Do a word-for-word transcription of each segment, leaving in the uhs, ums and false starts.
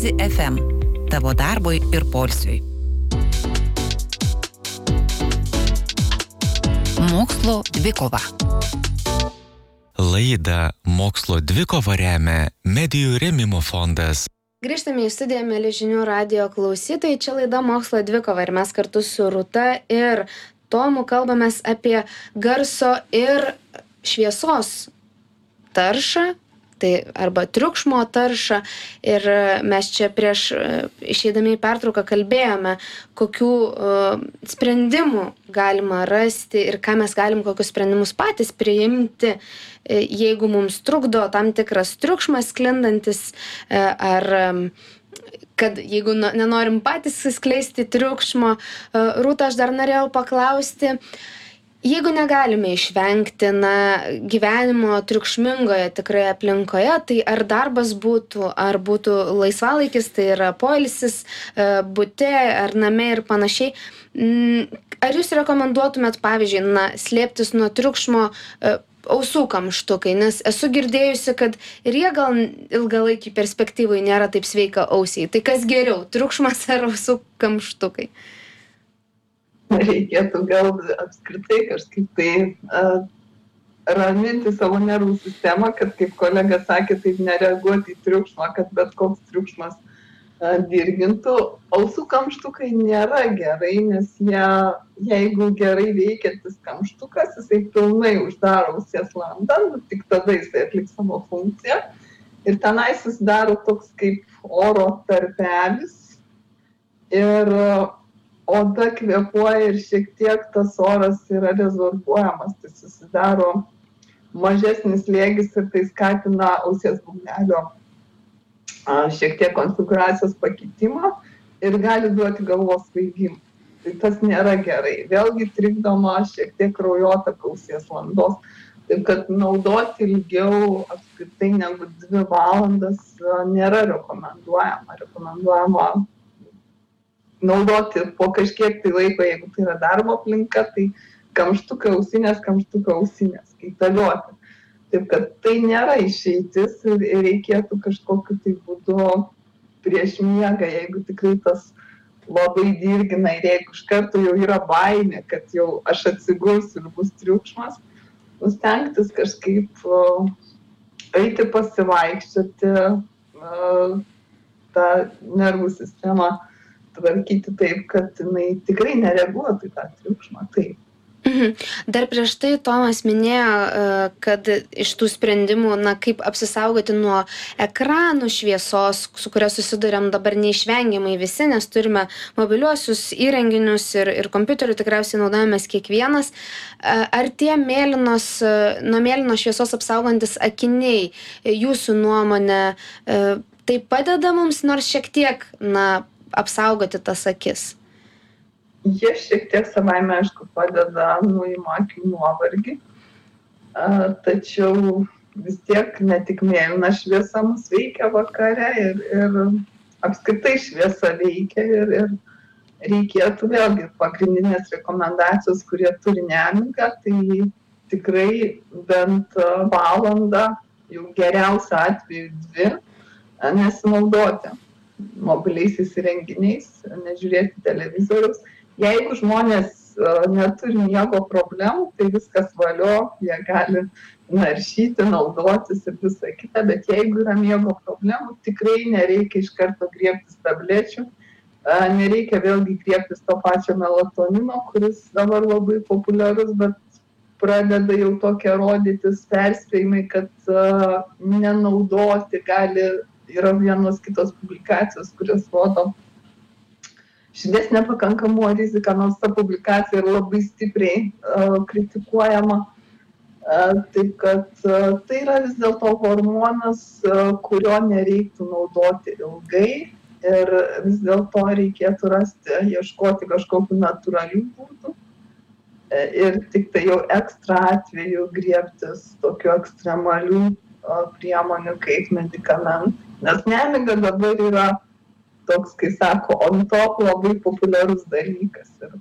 Easy ef em. Tavo darbui ir poilsiui. Mokslo dvikova. Laidą Mokslo dvikova remia Medijų rėmimo fondas. Grįžtame į studiją, mieli žinių radijo klausytojai. Čia laida Mokslo dvikova ir mes kartu su Rūta ir Tomu kalbamės apie garso ir šviesos taršą, tai arba triukšmo taršą. Ir mes čia prieš išeidami į pertrauką kalbėjome, kokių uh, sprendimų galima rasti ir ką mes galim, kokius sprendimus patys priimti, jeigu mums trukdo tam tikras triukšmas sklindantis, ar kad jeigu nenorim patys skleisti triukšmo. Rūta, aš dar norėjau paklausti, jeigu negalime išvengti na, gyvenimo triukšmingoje tikrai aplinkoje, tai ar darbas būtų, ar būtų laisvalaikis, tai yra poilsis bute ar name ir panašiai. Ar jūs rekomenduotumėt, pavyzdžiui, na, slėptis nuo triukšmo ausų kamštukai, nes esu girdėjusi, kad ir jie gal ilgalaikį perspektyvai nėra taip sveika ausiai. Tai kas geriau, triukšmas ar ausų kamštukai? Reikėtų gal apskritai kažkaip tai uh, raminti savo nervų sistemą, kad kaip kolega sakė, taip nereaguoti į triukšmą, kad bet koks triukšmas uh, dirgintų. Ausų kamštukai nėra gerai, nes jie, jeigu gerai veikiantis kamštukas, jisai pilnai uždaro ausies landą, tik tada jisai atliks savo funkciją. Ir tenai susidaro toks kaip oro tarpelis. Ir uh, oda kvėpuoja ir šiek tiek tas oras yra rezorbuojamas, tai susidaro mažesnis slėgis ir tai skatina ausies būgnelio šiek tiek konfigūracijos pakitimą ir gali duoti galvos svaigimą. Tai tas nėra gerai. Vėlgi trikdoma šiek tiek kraujotaka ausies landos. Taip kad naudoti ilgiau apskritai negu dvi valandas nėra rekomenduojama. Rekomenduojama naudoti po kažkiek tai laiko, jeigu tai yra darbo aplinka, tai kamštuką ausinės, kamštuką ausinės, kaitalioti. Taip kad tai nėra išeitis ir reikėtų kažkokiu tai būdu prieš miegą, jeigu tikrai tas labai dirgina ir jeigu iš karto jau yra baimė, kad jau aš atsigulsiu ir bus triukšmas, stengtis kažkaip uh, eiti pasivaikščioti, uh, tą nervų sistemą tvarkyti taip, kad jinai tikrai nereaguotų į tą triukšmą. Taip. Mhm. Dar prieš tai Tomas minėjo, kad iš tų sprendimų, na, kaip apsisaugoti nuo ekranų šviesos, su kuria susiduriam dabar neišvengiamai visi, nes turime mobiliuosius įrenginius ir, ir kompiuterių tikriausiai naudojamės kiekvienas. Ar tie mėlynos, nuo mėlynos šviesos apsaugantis akiniai, jūsų nuomonė, tai padeda mums nors šiek tiek, na, apsaugoti tas akis? Jie šiek tiek savaime, aišku, padeda nuima akių nuovargį, tačiau vis tiek ne tik mėlyna šviesa mus veikia vakare ir, ir apskritai šviesa veikia ir, ir reikėtų vėlgi pagrindinės rekomendacijos, kurie turi nemigą, tai tikrai bent valandą, jau geriausiu atveju dvi, nesinaudoti mobiliaisiais įrenginiais, nežiūrėti televizoriaus. Jeigu žmonės uh, neturi miego problemų, tai viskas valio, jie gali naršyti, naudotis ir visą kitą, bet jeigu yra miego problemų, tikrai nereikia iš karto griebtis tablečių, uh, nereikia vėlgi griebtis to pačio melatonino, kuris dabar labai populiarus, bet pradeda jau tokie rodytis perspėjimai, kad uh, nenaudoti gali. Yra vienos kitos publikacijos, kurios rodo širdies nepakankamumo riziką, nors ta publikacija yra labai stipriai uh, kritikuojama. Uh, taip kad uh, tai yra vis dėlto hormonas, uh, kurio nereiktų naudoti ilgai ir vis dėlto reikėtų rasti, ieškoti kažkokių natūralių būdų uh, ir tik tai jau ekstra atveju griebtis tokių ekstremalių uh, priemonių kaip medikamentai. Nes nemiga dabar yra toks, kai sako, on top labai populiarus dalykas. Ir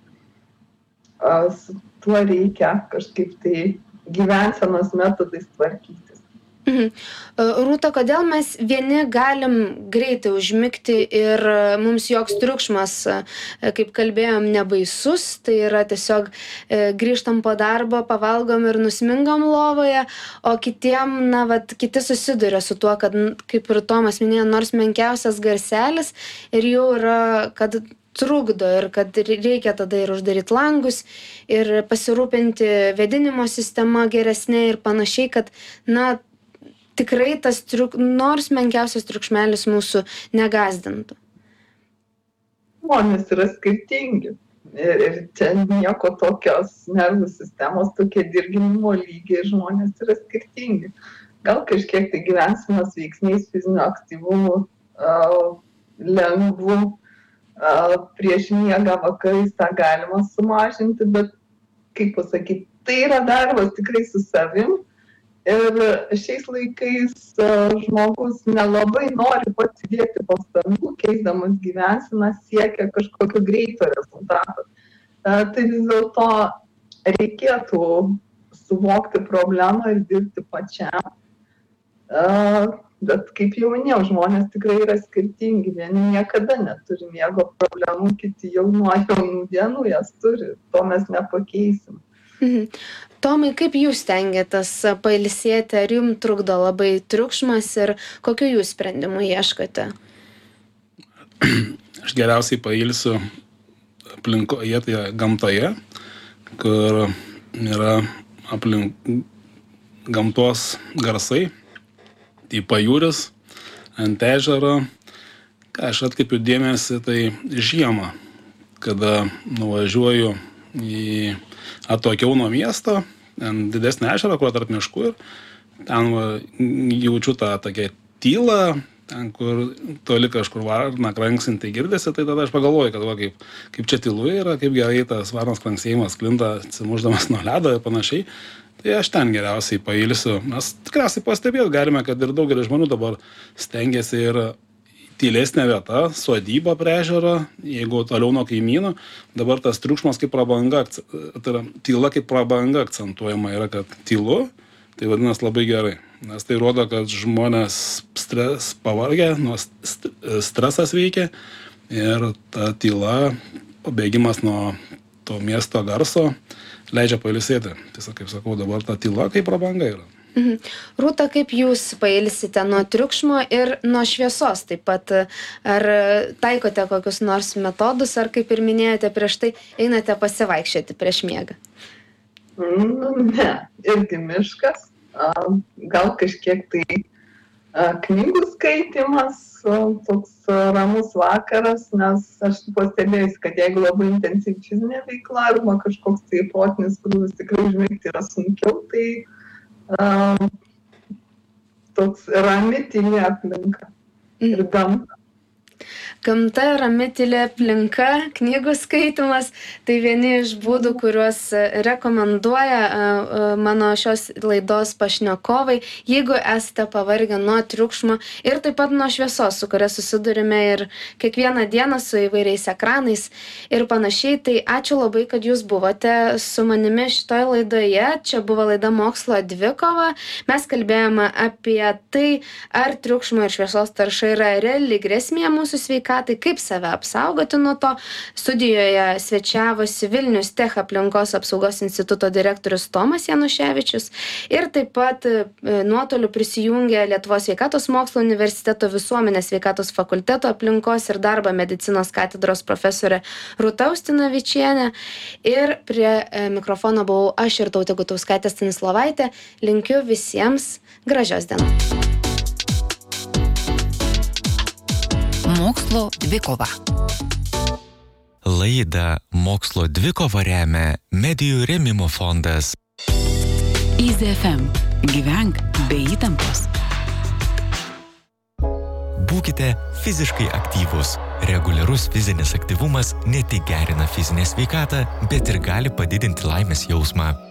uh, su tuo reikia kažkaip tai gyvensenos metodais tvarkytis. Mhm. Rūta, kodėl mes vieni galim greitai užmigti ir mums joks triukšmas, kaip kalbėjom, nebaisus, tai yra tiesiog grįžtam po darbo, pavalgom ir nusmingam lovoje, o kitiem, na, vat, kiti susiduria su tuo, kad, kaip ir Tomas minėjo, nors menkiausias garselis ir jau yra, kad trukdo ir kad reikia tada ir uždaryti langus ir pasirūpinti vėdinimo sistema geresnė ir panašiai, kad, na, tikrai tas triuk, nors menkiausias triukšmelis mūsų negazdintų. Žmonės yra skirtingi. Ir, ir čia nieko tokios nervų sistemos, tokie dirginimo lygiai, žmonės yra skirtingi. Gal kažkiek tai gyvensenos veiksniais, fizinio aktyvumu, uh, lengvų, uh, prieš miegą vakarais tą galima sumažinti, bet, kaip pasakyti, tai yra darbas tikrai su savim. Ir šiais laikais žmogus nelabai nori pats įdėti pastangų, keisdamas gyvenseną, siekia kažkokio greito rezultato. Tai vis dėlto reikėtų suvokti problemą ir dirbti pačiam. Bet kaip jau minėjau, žmonės tikrai yra skirtingi. Vieni niekada neturi miego problemų, kiti jau nuo jaunų dienų jas turi. To mes nepakeisim. Mhm. Tomai, kaip jūs stengiatės pailsėti, ar jums trukdo labai triukšmas ir kokiu jūs sprendimų ieškote? Aš geriausiai pailsiu aplinkoje, tai gamtoje, kur yra aplink gamtos garsai, tai pajūris, ant ežero. Ką aš atkreipiu dėmesį, tai žiemą, kada nuvažiuoju į atokiau nuo miesto, ten didesnį ežerą, kur tarp miškų, ir ten va, jaučiu tą tokią tylą, ten, kur toli kažkur varna kranksinti girdėsi, tai tada aš pagalvoju, kad va, kaip, kaip čia tylu yra, kaip gerai tas varnos kranksėjimas klinta, atsimuždamas nuo ledo ir panašiai. Tai aš ten geriausiai pailsiu. Mes tikriausiai pastebėti galime, kad ir daugelis žmonių dabar stengiasi ir tylesnė vieta, sodyba prie ežero, jeigu toliau nuo kaimynų. Dabar tas triukšmas kaip prabanga, tai yra tyla kaip prabanga akcentuojama yra, kad tylu, tai vadinasi labai gerai. Nes tai rodo, kad žmonės stres, pavargę, nuo stresas veikia ir ta tyla, pabėgimas nuo to miesto garso leidžia pailsėti. Tiesiog, kaip sakau, dabar ta tyla kaip prabanga yra. Mhm. Rūta, kaip jūs pailsite nuo triukšmo ir nuo šviesos taip pat? Ar taikote kokius nors metodus, ar kaip ir minėjote prieš tai, einate pasivaikščioti prieš miegą? Nu, ne, irgi miškas, gal kažkiek tai knygų skaitimas, toks ramus vakaras, nes aš pastebėjus, kad jeigu labai intensyvi fizinė veikla arba kažkoks tai protinis krūvis tikrai užmigti yra sunkiau, tai Uh, toks rami tyli aplinka ir gamta. Gamta, rami tyli aplinka, knygų skaitimas, tai vieni iš būdų, kuriuos rekomenduoja mano šios laidos pašnekovai, jeigu esate pavargę nuo triukšmo ir taip pat nuo šviesos, su kuria susidurime ir kiekvieną dieną su įvairiais ekranais ir panašiai. Tai ačiū labai, kad jūs buvote su manimi šitoje laidoje. Čia buvo laida Mokslo dvikova. Mes kalbėjome apie tai, ar triukšmo ir šviesos tarša yra reali grėsmė mūsų sveikatai, tai kaip save apsaugoti nuo to. Studijoje svečiavosi Vilnius Tech aplinkos apsaugos instituto direktorius Tomas Januševičius ir taip pat nuotoliu prisijungė Lietuvos sveikatos mokslo universiteto visuomenės sveikatos fakulteto aplinkos ir darbo medicinos katedros profesorė Rūta Ustinavičienė. Ir prie mikrofono buvau aš ir Tautė Gutauskaitė Stanislovaitė. Linkiu visiems gražios dienos. Mokslo dvikova. Laidą Mokslo dvikova remia Medijų rėmimo fondas. Easy F M. Gyvenk be įtampos. Būkite fiziškai aktyvūs. Reguliarus fizinis aktyvumas ne tik gerina fizinę sveikatą, bet ir gali padidinti laimės jausmą.